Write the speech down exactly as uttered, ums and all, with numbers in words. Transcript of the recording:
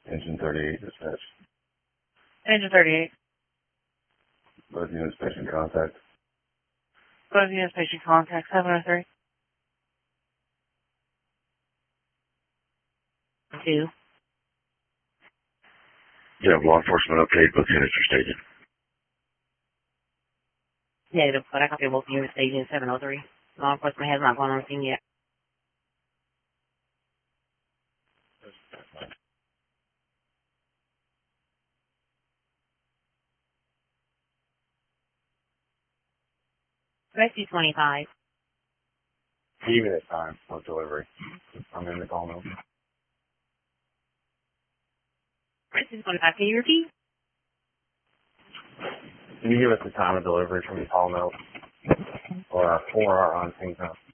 Engine thirty-eight dispatch. Engine thirty-eight. Both units patient contact. Both units patient contact. seven oh three. Two. You have law enforcement update. Both units are staging. Negative, but I copy both units staging seven oh three. Law enforcement has not gone on scene yet. Rescue twenty-five. Give me that time of delivery. I'm in the call note. Rescue twenty-five, can you repeat? Can you give us the time of delivery from the call note? Or our four hour on scene time?